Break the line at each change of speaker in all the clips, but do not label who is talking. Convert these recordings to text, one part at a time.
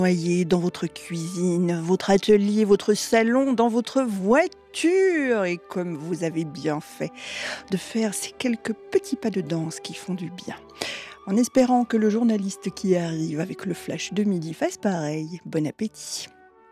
Voyez, dans votre cuisine, votre atelier, votre salon, dans votre voiture. Et comme vous avez bien fait de faire ces quelques petits pas de danse qui font du bien. En espérant que le journaliste qui arrive avec le flash de midi fasse pareil. Bon appétit.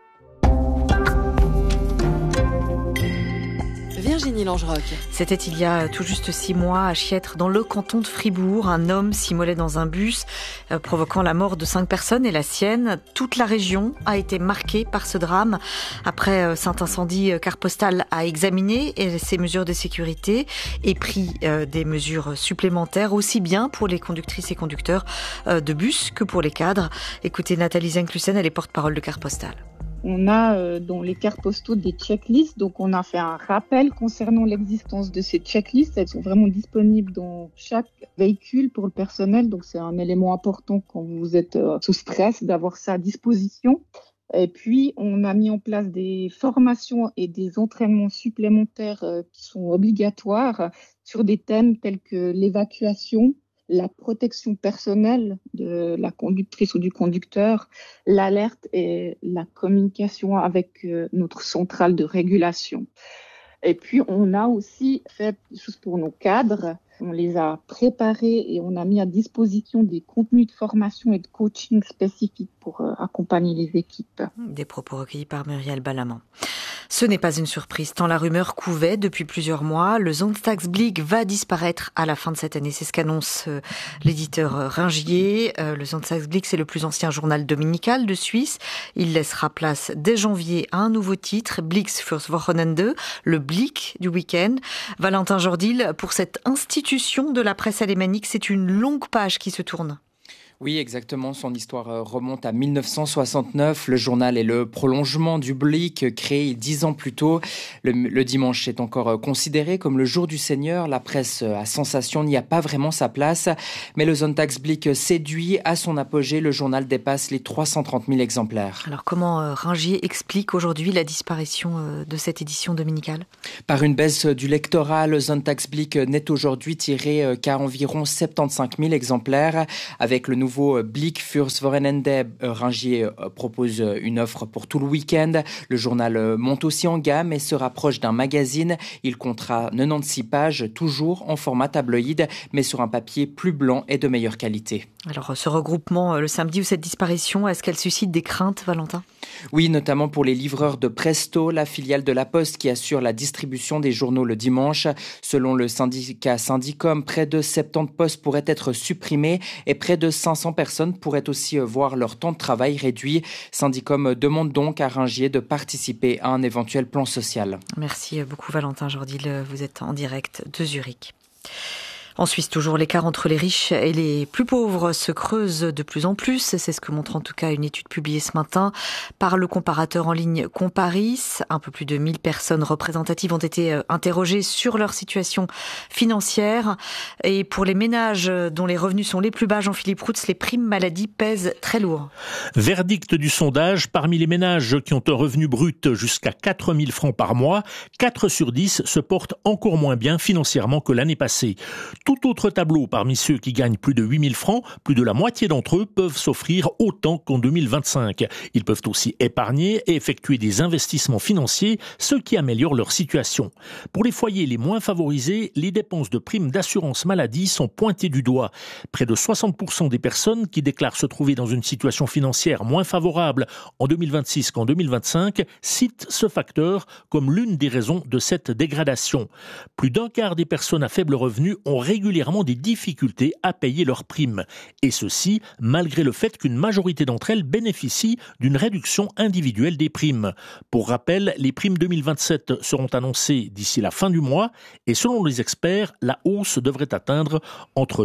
Virginie Langeroc.
C'était il y a tout juste 6 mois à Chiètre, dans le canton de Fribourg. Un homme s'immolait dans un bus, provoquant la mort de 5 personnes et la sienne. Toute la région a été marquée par ce drame. Après cet incendie, Carpostal a examiné ces mesures de sécurité et pris des mesures supplémentaires, aussi bien pour les conductrices et conducteurs de bus que pour les cadres. Écoutez Nathalie Zenklusen, elle est porte-parole de Carpostal.
On a dans les cartes postaux des checklists, donc on a fait un rappel concernant l'existence de ces checklists. Elles sont vraiment disponibles dans chaque véhicule pour le personnel, donc c'est un élément important quand vous êtes sous stress d'avoir ça à disposition. Et puis on a mis en place des formations et des entraînements supplémentaires qui sont obligatoires sur des thèmes tels que l'évacuation, la protection personnelle de la conductrice ou du conducteur, l'alerte et la communication avec notre centrale de régulation. Et puis, on a aussi fait des choses pour nos cadres. On les a préparés et on a mis à disposition des contenus de formation et de coaching spécifiques pour accompagner les équipes.
Des propos recueillis par Muriel Ballaman. Ce n'est pas une surprise, tant la rumeur couvait depuis plusieurs mois. Le Sonntagsblick va disparaître à la fin de cette année. C'est ce qu'annonce l'éditeur Ringier. Le Sonntagsblick, c'est le plus ancien journal dominical de Suisse. Il laissera place dès janvier à un nouveau titre, Blicks fürs Wochenende, le Blick du week-end. Valentin Jordil, pour cette institution de la presse alémanique, c'est une longue page qui se tourne.
Oui, exactement. Son histoire remonte à 1969. Le journal est le prolongement du Blick, créé 10 ans plus tôt. Le dimanche est encore considéré comme le jour du Seigneur. La presse à sensation n'y a pas vraiment sa place. Mais le Sonntagsblick séduit. À son apogée, le journal dépasse les 330 000 exemplaires. Alors comment Ringier explique aujourd'hui la disparition de cette édition dominicale ? Par une baisse du lectorat, le Sonntagsblick n'est aujourd'hui tiré qu'à environ 75 000 exemplaires. Avec le nouveau Blick fürs Wochenende, Ringier propose une offre pour tout le week-end. Le journal monte aussi en gamme et se rapproche d'un magazine. Il comptera 96 pages, toujours en format tabloïd, mais sur un papier plus blanc et de meilleure qualité. Alors ce regroupement le samedi ou cette disparition, est-ce qu'elle suscite des craintes, Valentin ? Oui, notamment pour les livreurs de Presto, la filiale de la Poste qui assure la distribution des journaux le dimanche. Selon le syndicat Syndicom, près de 70 postes pourraient être supprimés et près de 500 personnes pourraient aussi voir leur temps de travail réduit. Syndicom demande donc à Ringier de participer à un éventuel plan social. Merci beaucoup Valentin Jordil, vous êtes en direct de Zurich. En Suisse, toujours, l'écart entre les riches et les plus pauvres se creuse de plus en plus. C'est ce que montre en tout cas une étude publiée ce matin par le comparateur en ligne Comparis. Un peu plus de 1000 personnes représentatives ont été interrogées sur leur situation financière. Et pour les ménages dont les revenus sont les plus bas, Jean-Philippe Routz, les primes maladie pèsent très lourd.
Verdict du sondage, parmi les ménages qui ont un revenu brut jusqu'à 4 000 francs par mois, 4 sur 10 se portent encore moins bien financièrement que l'année passée. Tout autre tableau, parmi ceux qui gagnent plus de 8 000 francs, plus de la moitié d'entre eux peuvent s'offrir autant qu'en 2025. Ils peuvent aussi épargner et effectuer des investissements financiers, ce qui améliore leur situation. Pour les foyers les moins favorisés, les dépenses de primes d'assurance maladie sont pointées du doigt. Près de 60% des personnes qui déclarent se trouver dans une situation financière moins favorable en 2026 qu'en 2025 citent ce facteur comme l'une des raisons de cette dégradation. Plus d'un quart des personnes à faible revenu ont régulièrement des difficultés à payer leurs primes. Et ceci, malgré le fait qu'une majorité d'entre elles bénéficient d'une réduction individuelle des primes. Pour rappel, les primes 2027 seront annoncées d'ici la fin du mois et selon les experts, la hausse devrait atteindre entre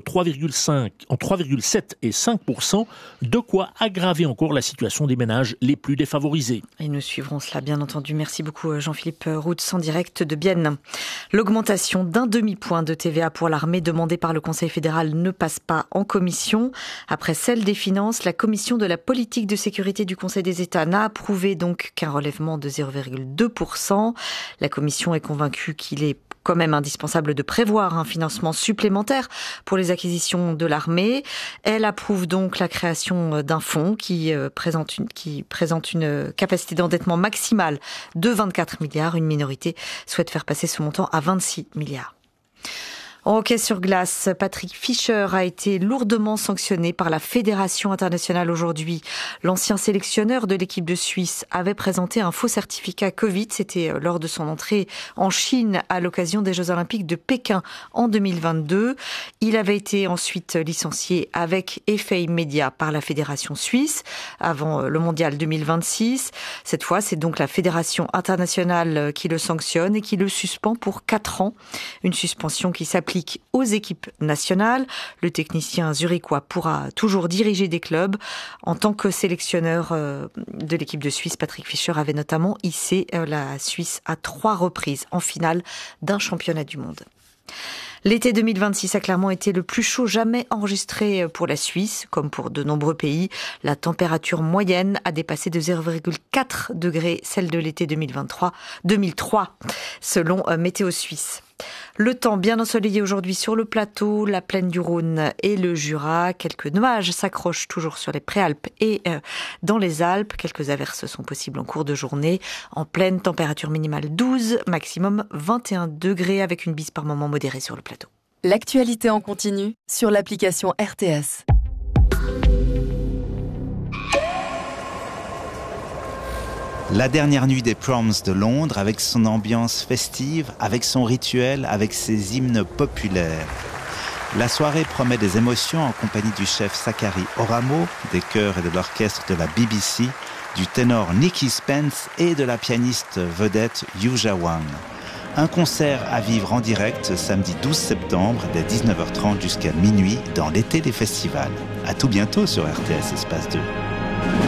3,7 et 5%, de quoi aggraver encore la situation des ménages les plus défavorisés.
Et nous suivrons cela bien entendu. Merci beaucoup Jean-Philippe Routz en direct de Bienne. L'augmentation d'un demi-point de TVA pour l'armée demandée par le Conseil fédéral ne passe pas en commission. Après celle des finances, la commission de la politique de sécurité du Conseil des États n'a approuvé donc qu'un relèvement de 0,2%. La commission est convaincue qu'il est quand même indispensable de prévoir un financement supplémentaire pour les acquisitions de l'armée. Elle approuve donc la création d'un fonds qui présente une capacité d'endettement maximale de 24 milliards. Une minorité souhaite faire passer ce montant à 26 milliards. En hockey sur glace, Patrick Fischer a été lourdement sanctionné par la Fédération internationale aujourd'hui. L'ancien sélectionneur de l'équipe de Suisse avait présenté un faux certificat Covid. C'était lors de son entrée en Chine à l'occasion des Jeux Olympiques de Pékin en 2022. Il avait été ensuite licencié avec effet immédiat par la Fédération suisse avant le Mondial 2026. Cette fois, c'est donc la Fédération internationale qui le sanctionne et qui le suspend pour 4 ans. Une suspension qui s'applique aux équipes nationales. Le technicien zurichois pourra toujours diriger des clubs. En tant que sélectionneur de l'équipe de Suisse, Patrick Fischer avait notamment hissé la Suisse à 3 reprises en finale d'un championnat du monde. L'été 2026 a clairement été le plus chaud jamais enregistré pour la Suisse, comme pour de nombreux pays. La température moyenne a dépassé de 0,4 degrés celle de l'été 2003, selon Météo Suisse. Le temps bien ensoleillé aujourd'hui sur le plateau, la plaine du Rhône et le Jura. Quelques nuages s'accrochent toujours sur les Préalpes et dans les Alpes. Quelques averses sont possibles en cours de journée. En pleine, température minimale 12, maximum 21 degrés avec une bise par moment modérée sur le plateau.
L'actualité en continu sur l'application RTS.
La dernière nuit des Proms de Londres, avec son ambiance festive, avec son rituel, avec ses hymnes populaires. La soirée promet des émotions en compagnie du chef Zachary Oramo, des chœurs et de l'orchestre de la BBC, du ténor Nicky Spence et de la pianiste vedette Yuja Wang. Un concert à vivre en direct samedi 12 septembre dès 19h30 jusqu'à minuit dans l'été des festivals. À tout bientôt sur RTS Espace 2.